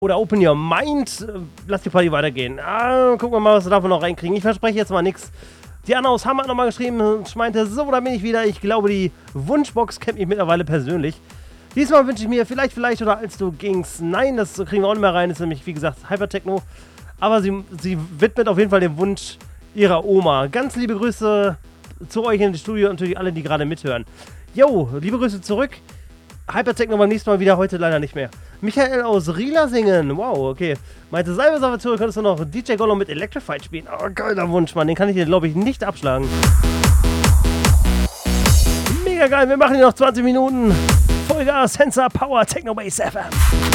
Oder Open Your Mind. Lass die Party weitergehen. Gucken wir mal, was wir davon noch reinkriegen. Ich verspreche jetzt mal nichts. Die Anna aus Hamm hat nochmal geschrieben und meinte, so, da bin ich wieder. Ich glaube, die Wunschbox kennt mich mittlerweile persönlich. Diesmal wünsche ich mir vielleicht oder als du gingst. Nein, das kriegen wir auch nicht mehr rein. Das ist nämlich, wie gesagt, Hypertechno. Aber sie widmet auf jeden Fall den Wunsch ihrer Oma. Ganz liebe Grüße zu euch in das Studio und natürlich alle, die gerade mithören. Jo, liebe Grüße zurück. Hypertechno beim nächsten Mal wieder, heute leider nicht mehr. Michael aus Rila singen. Wow, okay. Meinte, Cybersaboteur, könntest du noch DJ Gollum mit Electrified spielen? Oh, geiler Wunsch, Mann. Den kann ich dir, glaube ich, nicht abschlagen. Mega geil, wir machen hier noch 20 Minuten. Vollgas, Sensor, Power, Techno Base FM.